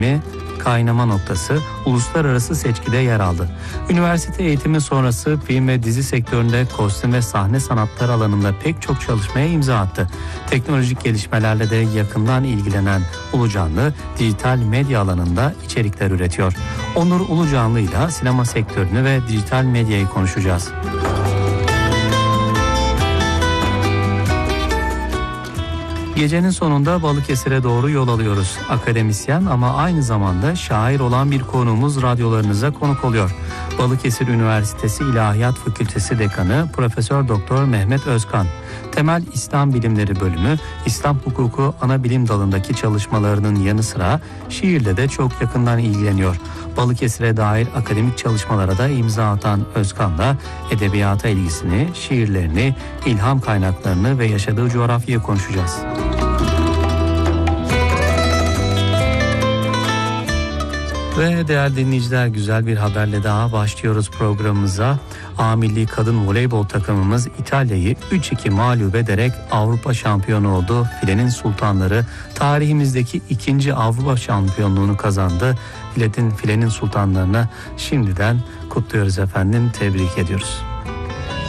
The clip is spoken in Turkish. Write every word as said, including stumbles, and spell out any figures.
kaynama noktası uluslararası seçkide yer aldı. Üniversite eğitimi sonrası film ve dizi sektöründe kostüm ve sahne sanatları alanında pek çok çalışmaya imza attı. Teknolojik gelişmelerle de yakından ilgilenen Ulucanlı, dijital medya alanında içerikler üretiyor. Onur Ulucanlı ile sinema sektörünü ve dijital medyayı konuşacağız. Gecenin sonunda Balıkesir'e doğru yol alıyoruz. Akademisyen ama aynı zamanda şair olan bir konuğumuz radyolarınıza konuk oluyor. Balıkesir Üniversitesi İlahiyat Fakültesi Dekanı Profesör Doktor Mehmet Özkan. Temel İslam Bilimleri Bölümü, İslam Hukuku ana bilim dalındaki çalışmalarının yanı sıra şiirle de çok yakından ilgileniyor. Balıkesir'e dair akademik çalışmalara da imza atan Özkan'la edebiyata ilgisini, şiirlerini, ilham kaynaklarını ve yaşadığı coğrafyayı konuşacağız. Ve değerli dinleyiciler, güzel bir haberle daha başlıyoruz programımıza. A Milli Kadın Voleybol takımımız İtalya'yı üç iki mağlup ederek Avrupa şampiyonu oldu. Filenin sultanları tarihimizdeki ikinci Avrupa şampiyonluğunu kazandı. Filenin, filenin sultanlarına şimdiden kutluyoruz efendim, tebrik ediyoruz.